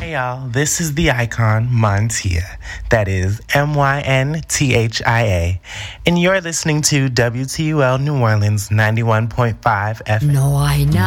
Hey y'all, this is the icon Montia. That is Mynthia. And you're listening to WTUL New Orleans 91.5 FM. No, I know.